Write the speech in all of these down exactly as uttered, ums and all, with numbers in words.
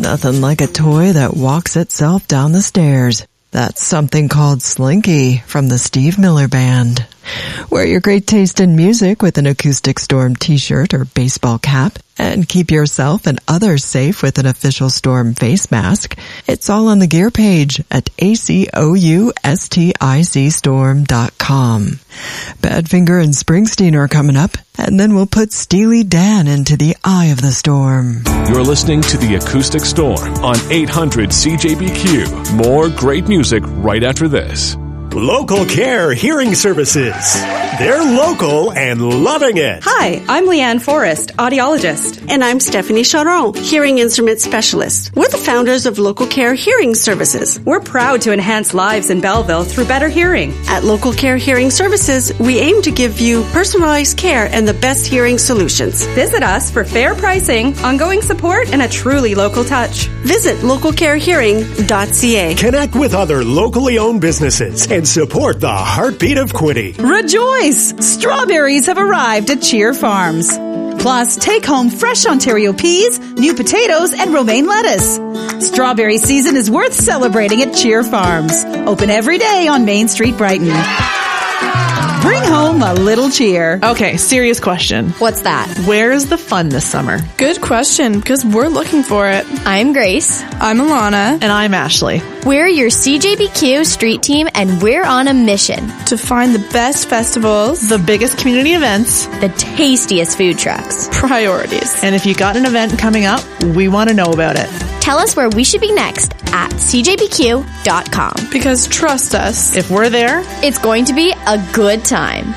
Nothing like a toy that walks itself down the stairs. That's something called Slinky from the Steve Miller Band. Wear your great taste in music with an Acoustic Storm t-shirt or baseball cap, and keep yourself and others safe with an official Storm face mask. It's all on the gear page at A C O U S T I C storm dot com. Badfinger and Springsteen are coming up, and then we'll put Steely Dan into the eye of the storm. You're listening to the Acoustic Storm on eight hundred C J B Q. More great music right after this. Local Care Hearing Services. They're local and loving it. Hi, I'm Leanne Forrest, audiologist. And I'm Stephanie Charon, hearing instrument specialist. We're the founders of Local Care Hearing Services. We're proud to enhance lives in Belleville through better hearing. At Local Care Hearing Services, we aim to give you personalized care and the best hearing solutions. Visit us for fair pricing, ongoing support, and a truly local touch. Visit local care hearing dot c a. Connect with other locally owned businesses and support the heartbeat of Quinte. Rejoice! Strawberries have arrived at Cheer Farms. Plus, take home fresh Ontario peas, new potatoes, and romaine lettuce. Strawberry season is worth celebrating at Cheer Farms. Open every day on Main Street, Brighton. Bring home a little cheer. Okay, serious question. What's that? Where's the fun this summer? Good question, because we're looking for it. I'm Grace. I'm Alana. And I'm Ashley. We're your C J B Q street team, and we're on a mission to find the best festivals, the biggest community events, the tastiest food trucks, priorities. And if you got an event coming up, we want to know about it. Tell us where we should be next at C J B Q dot com. Because trust us, if we're there, it's going to be a good time.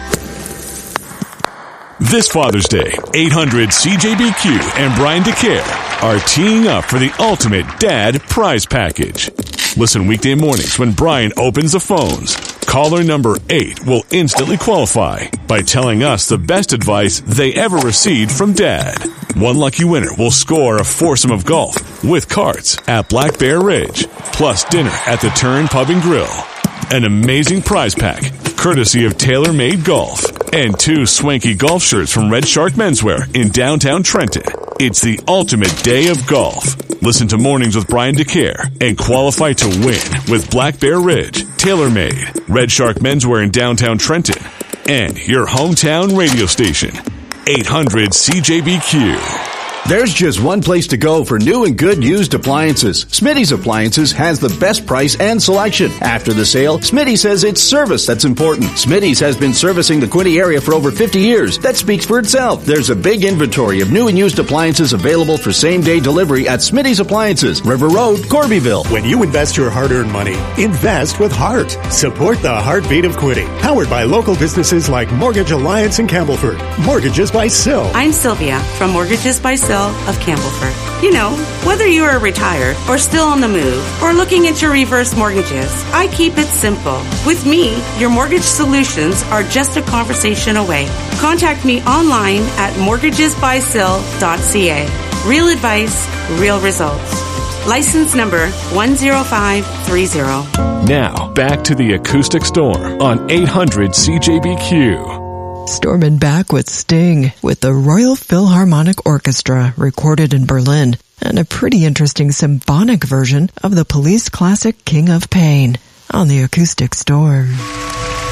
This Father's Day, eight hundred C J B Q and Brian DeCare are teeing up for the ultimate dad prize package. Listen weekday mornings when Brian opens the phones. Caller number eight will instantly qualify by telling us the best advice they ever received from Dad. One lucky winner will score a foursome of golf with carts at Black Bear Ridge, plus dinner at the Turn Pub and Grill. An amazing prize pack, courtesy of Tailor Made Golf, and two swanky golf shirts from Red Shark Menswear in downtown Trenton. It's the ultimate day of golf. Listen to Mornings with Brian DeCare and qualify to win with Black Bear Ridge, Tailor Made, Red Shark Menswear in downtown Trenton, and your hometown radio station, eight hundred C J B Q. There's just one place to go for new and good used appliances. Smitty's Appliances has the best price and selection. After the sale, Smitty says it's service that's important. Smitty's has been servicing the Quinte area for over fifty years. That speaks for itself. There's a big inventory of new and used appliances available for same-day delivery at Smitty's Appliances, River Road, Corbyville. When you invest your hard-earned money, invest with heart. Support the heartbeat of Quinte. Powered by local businesses like Mortgage Alliance in Campbellford. Mortgages by Sill. I'm Sylvia from Mortgages by Sill of Campbellford. You know, whether you are retired or still on the move or looking into reverse mortgages, I keep it simple. With me, your mortgage solutions are just a conversation away. Contact me online at mortgages by sill dot c a. Real advice, real results. License number one zero five three zero. Now, back to the Acoustic Storm on eight hundred C J B Q. Storming back with Sting with the Royal Philharmonic Orchestra, recorded in Berlin, and a pretty interesting symphonic version of the Police classic King of Pain on the Acoustic Storm.